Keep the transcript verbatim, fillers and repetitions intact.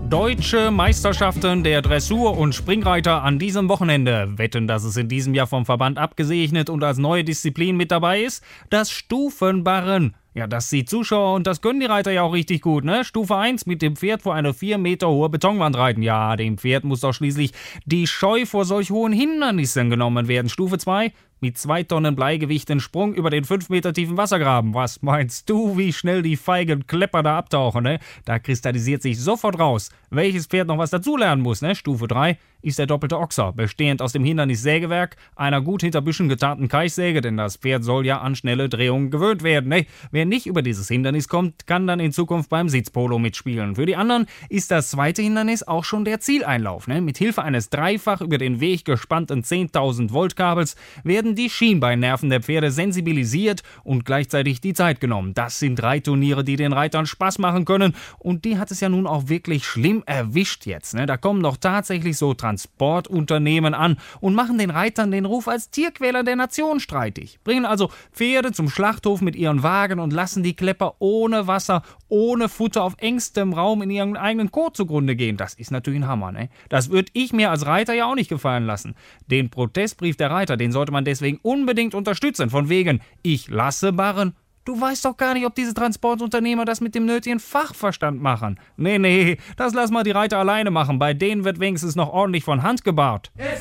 Deutsche Meisterschaften der Dressur- und Springreiter an diesem Wochenende. Wetten, dass es in diesem Jahr vom Verband abgesegnet und als neue Disziplin mit dabei ist? Das Stufenbarren. Ja, das sieht Zuschauer und das können die Reiter ja auch richtig gut, ne? Stufe eins, mit dem Pferd vor eine vier Meter hohe Betonwand reiten. Ja, dem Pferd muss doch schließlich die Scheu vor solch hohen Hindernissen genommen werden. Stufe zwei, mit zwei Tonnen Bleigewicht den Sprung über den fünf Meter tiefen Wassergraben. Was meinst du, wie schnell die feigen Klepper da abtauchen, ne? Da kristallisiert sich sofort raus, welches Pferd noch was dazulernen muss, ne? Stufe drei ist der doppelte Ochser, bestehend aus dem Hindernissägewerk, einer gut hinter Büschen getarnten Keichsäge, denn das Pferd soll ja an schnelle Drehungen gewöhnt werden, ne? Wer nicht über dieses Hindernis kommt, kann dann in Zukunft beim Sitzpolo mitspielen. Für die anderen ist das zweite Hindernis auch schon der Zieleinlauf, ne? Mit Hilfe eines dreifach über den Weg gespannten zehntausend Volt Kabels werden die Schienbeinnerven der Pferde sensibilisiert und gleichzeitig die Zeit genommen. Das sind Reitturniere, die den Reitern Spaß machen können, und die hat es ja nun auch wirklich schlimm erwischt jetzt, ne? Da kommen doch tatsächlich so Transportunternehmen an und machen den Reitern den Ruf als Tierquäler der Nation streitig. Bringen also Pferde zum Schlachthof mit ihren Wagen und lassen die Klepper ohne Wasser, ohne Futter auf engstem Raum in ihren eigenen Kot zugrunde gehen. Das ist natürlich ein Hammer, ne? Das würde ich mir als Reiter ja auch nicht gefallen lassen. Den Protestbrief der Reiter, den sollte man deswegen unbedingt unterstützen. Von wegen, ich lasse barren. Du weißt doch gar nicht, ob diese Transportunternehmer das mit dem nötigen Fachverstand machen. Nee, nee, das lass mal die Reiter alleine machen. Bei denen wird wenigstens noch ordentlich von Hand gebaut.